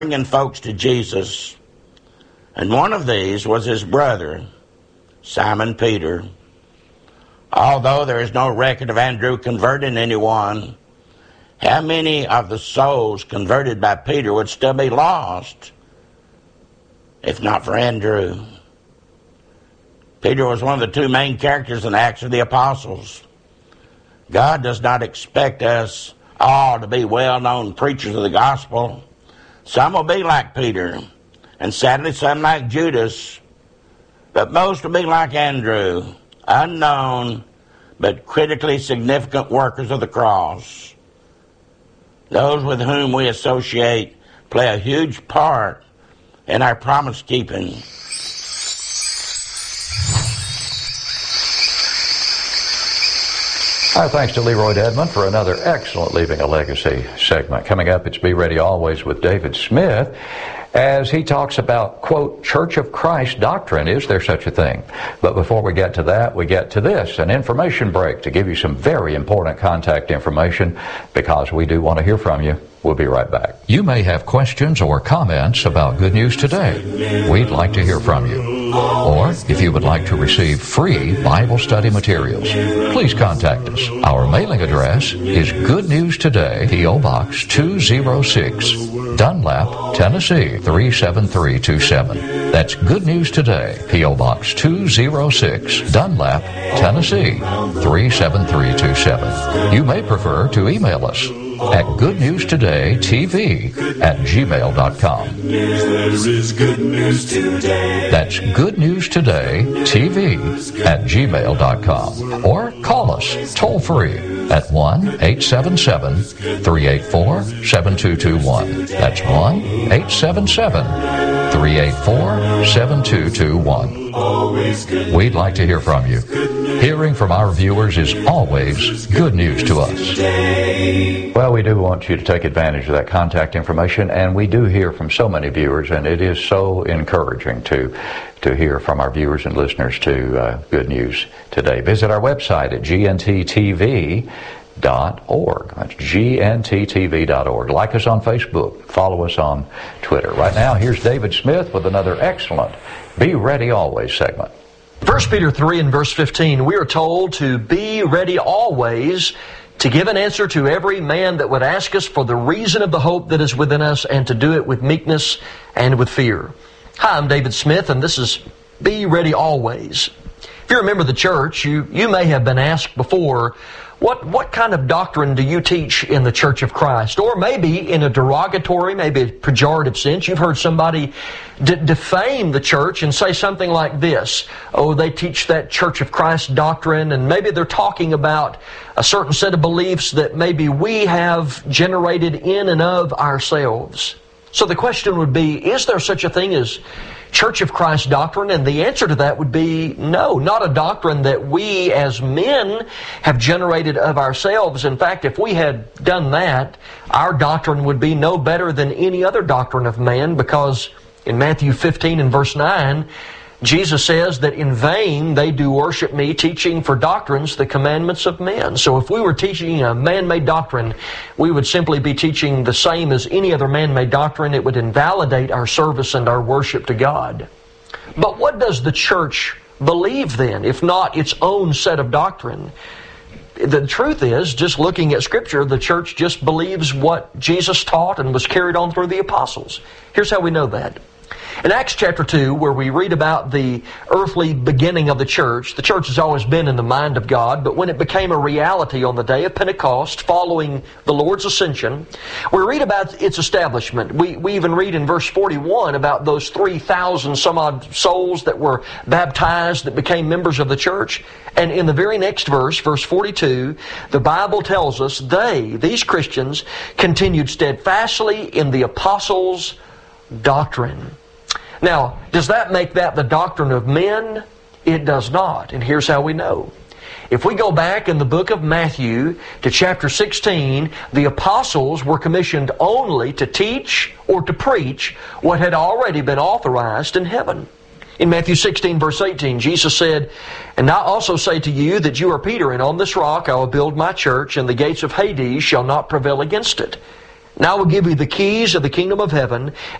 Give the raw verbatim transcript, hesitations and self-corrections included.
bringing folks to Jesus, and one of these was his brother, Simon Peter. Although there is no record of Andrew converting anyone, how many of the souls converted by Peter would still be lost if not for Andrew? Peter was one of the two main characters in the Acts of the Apostles. God does not expect us all to be well-known preachers of the gospel. Some will be like Peter, and sadly some like Judas, but most will be like Andrew, unknown but critically significant workers of the cross. Those with whom we associate play a huge part in our promise-keeping. Our thanks to Leroy Edmond for another excellent Leaving a Legacy segment. Coming up, it's Be Ready Always with David Smith as he talks about, quote, Church of Christ doctrine. Is there such a thing? But before we get to that, we get to this, an information break to give you some very important contact information because we do want to hear from you. We'll be right back. You may have questions or comments about Good News Today. We'd like to hear from you. Or if you would like to receive free Bible study materials, please contact us. Our mailing address is Good News Today, P O. Box two oh six, Dunlap, Tennessee three seven three two seven. That's Good News Today, P O. Box two oh six, Dunlap, Tennessee three seven three two seven. You may prefer to email us at goodnewstodaytv at gmail dot com. There is good news today. That's goodnewstodaytv at gmail dot com. Or call us toll free at one eight seven seven, three eight four, seven two two one. That's one eight seven seven, three eight four, seven two two one. We'd like to hear from you. Hearing from our viewers is always good news to us. Well, we do want you to take advantage of that contact information, and we do hear from so many viewers, and it is so encouraging to to hear from our viewers and listeners to uh, Good News Today. Visit our website at G N T T V dot org. That's G N T T V dot org. Like us on Facebook. Follow us on Twitter. Right now, here's David Smith with another excellent Be Ready Always segment. First Peter three and verse fifteen, we are told to be ready always to give an answer to every man that would ask us for the reason of the hope that is within us, and to do it with meekness and with fear. Hi, I'm David Smith, and this is Be Ready Always. If you remember the church, you, you may have been asked before, What what kind of doctrine do you teach in the Church of Christ? Or maybe in a derogatory, maybe a pejorative sense, you've heard somebody d- defame the church and say something like this. Oh, they teach that Church of Christ doctrine, and maybe they're talking about a certain set of beliefs that maybe we have generated in and of ourselves. So the question would be, is there such a thing as Church of Christ doctrine? And the answer to that would be no, not a doctrine that we as men have generated of ourselves. In fact, if we had done that, our doctrine would be no better than any other doctrine of man, because in Matthew fifteen and verse nine, Jesus says that in vain they do worship me, teaching for doctrines the commandments of men. So if we were teaching a man-made doctrine, we would simply be teaching the same as any other man-made doctrine. It would invalidate our service and our worship to God. But what does the church believe then, if not its own set of doctrine? The truth is, just looking at Scripture, the church just believes what Jesus taught and was carried on through the apostles. Here's how we know that. In Acts chapter two, where we read about the earthly beginning of the church, the church has always been in the mind of God, but when it became a reality on the day of Pentecost, following the Lord's ascension, we read about its establishment. We, we even read in verse forty-one about those three thousand some odd souls that were baptized that became members of the church. And in the very next verse, verse forty-two, the Bible tells us they, these Christians, continued steadfastly in the apostles' doctrine. Now, does that make that the doctrine of men? It does not. And here's how we know. If we go back in the book of Matthew to chapter sixteen, the apostles were commissioned only to teach or to preach what had already been authorized in heaven. In Matthew sixteen, verse eighteen, Jesus said, "And I also say to you that you are Peter, and on this rock I will build my church, and the gates of Hades shall not prevail against it." and I will give you the keys of the kingdom of heaven.